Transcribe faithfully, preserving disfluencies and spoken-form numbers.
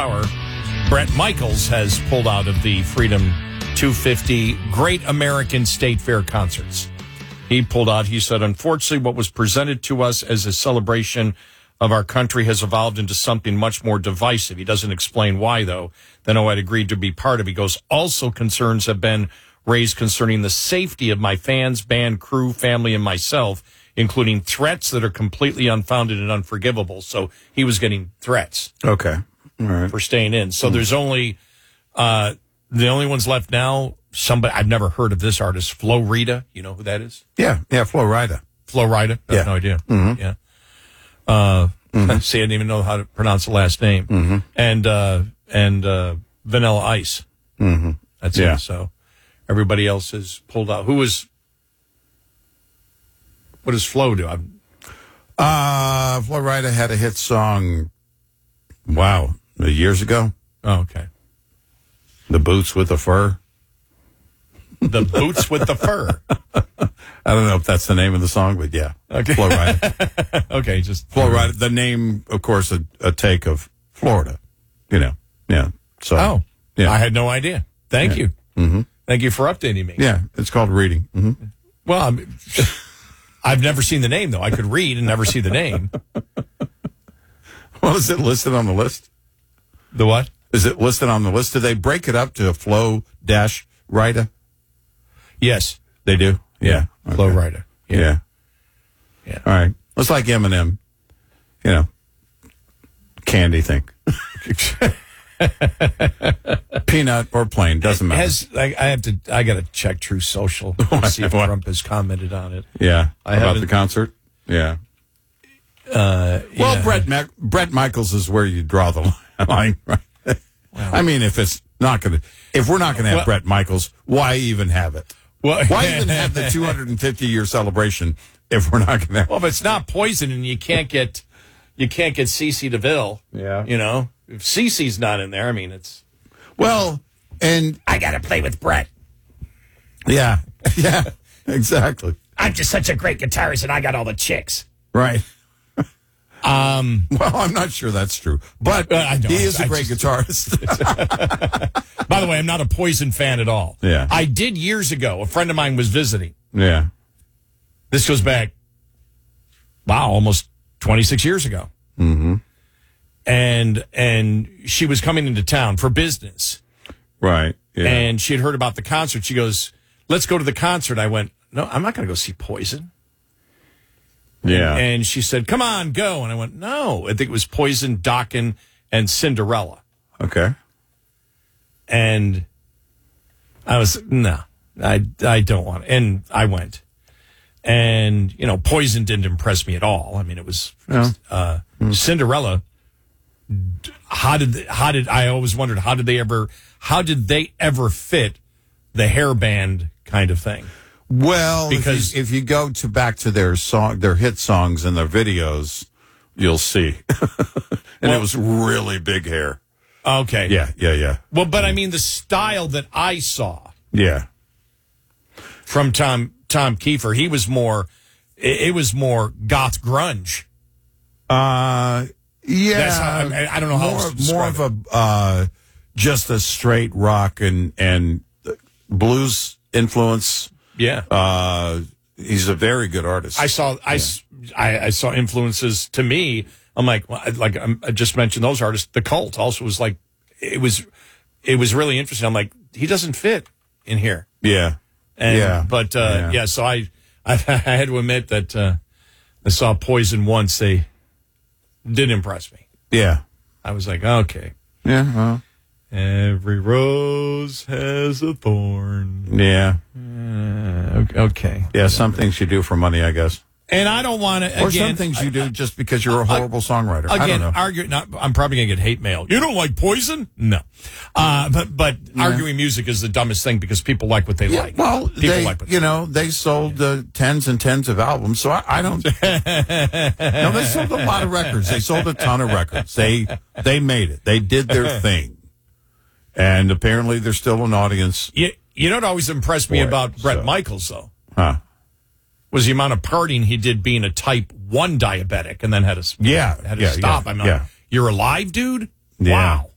hour, Bret Michaels has pulled out of the Freedom two fifty Great American State Fair concerts. He pulled out. He said, unfortunately, what was presented to us as a celebration of our country has evolved into something much more divisive. He doesn't explain why, though. Then oh, I'd agreed to be part of it. He goes, also concerns have been raised concerning the safety of my fans, band, crew, family, and myself, including threats that are completely unfounded and unforgivable. So he was getting threats. Okay. All right. For staying in. So mm. there's only, uh, the only ones left now, somebody, I've never heard of this artist, Flo Rida. You know who that is? Yeah. Yeah. Flo Rida. Flo Rida? I yeah. have no idea. Mm-hmm. Yeah. Uh, mm-hmm. See, I didn't even know how to pronounce the last name. Mm-hmm. And, uh, and, uh, Vanilla Ice. Mm-hmm. That's yeah. it. So everybody else is pulled out. Who was, what does Flo do? I'm, uh, Flo Rida had a hit song, wow, years ago. Oh, okay. The Boots with the Fur. The Boots with the Fur. I don't know if that's the name of the song, but yeah. Okay. Flo Rida. Okay, just Flo Rida. The name, of course, a, a take of Florida. You know. Yeah. So. Oh. Yeah. I had no idea. Thank yeah. you. Mm-hmm. Thank you for updating me. Yeah. It's called reading. Mm-hmm. Well, I'm, I've never seen the name, though. I could read and never see the name. Well, is it listed on the list? The what? Is it listed on the list? Do they break it up to Flo dash Rida? Yes. They do? Yeah. Okay. Flo Rida. Yeah. yeah. Yeah. All right. It's like Eminem. You know, candy thing. Peanut or plain, doesn't matter. Has, I, I have to, I got to check True Social to see if Trump has commented on it. Yeah. I About the concert? Yeah. Uh, well, yeah. Bret, Ma- Bret Michaels is where you draw the line, right? Well, I mean, if it's not going to, if we're not going to have well, Bret Michaels, why even have it? Well, why even have the two hundred fifty year celebration if we're not going to have Well, if it's not poison and you can't get, you can't get CeCe DeVille. Yeah. You know, if CeCe's not in there, I mean, it's. Well, and. I got to play with Bret. Yeah. Yeah, exactly. I'm just such a great guitarist and I got all the chicks. Right. Um, well, I'm not sure that's true, but uh, he is a I great just, guitarist. By the way, I'm not a Poison fan at all. Yeah. I did years ago. A friend of mine was visiting. Yeah. This goes back, wow, almost twenty-six years ago. Mm-hmm. And, and she was coming into town for business. Right. Yeah. And she had heard about the concert. She goes, let's go to the concert. I went, no, I'm not going to go see Poison. Yeah. And, and she said, come on, go. And I went, no. I think it was Poison, Dokken, and Cinderella. Okay. And I was, no, I, I don't want to. And I went. And, you know, Poison didn't impress me at all. I mean, it was, no. uh, mm. Cinderella. How did, how did, I always wondered, how did they ever, how did they ever fit the hairband kind of thing? Well, because if you, if you go to back to their song, their hit songs and their videos, you'll see. And well, it was really big hair. Okay. Yeah, yeah, yeah. Well, but I mean, the style that I saw. Yeah. From Tom Tom Kiefer, he was more, it, it was more goth grunge. Uh, yeah. That's how, I, I don't know how more, else to more of a, uh, just a straight rock and, and blues influence. Yeah, uh, he's a very good artist. I saw, I, yeah. I, I saw influences to me. I'm like, well, like I just mentioned those artists. The Cult also was like, it was, it was really interesting. I'm like, he doesn't fit in here. Yeah, and, yeah. But uh, yeah. yeah, so I, I, I had to admit that uh, I saw Poison once. They didn't impress me. Yeah, I was like, okay. Yeah. Well. Every rose has a thorn. Yeah. Uh, okay. Yeah, some things you do for money, I guess. And I don't want to. Or some things you do just because you're a horrible songwriter. Again, I don't know. argue, not, I'm probably going to get hate mail. You don't like Poison? No. Uh, but but yeah. arguing music is the dumbest thing because people like what they yeah, like. Well, people they, like what you know, they sold uh, tens and tens of albums, so I, I don't. No, they sold a lot of records. They sold a ton of records. They they made it. They did their thing. And apparently there's still an audience. You, you know what always impressed me it, about Bret so. Michaels, though? Huh. Was the amount of partying he did being a type one diabetic and then had to, yeah, had to yeah, stop. Yeah, I'm yeah. like, you're alive, dude? Yeah. Wow.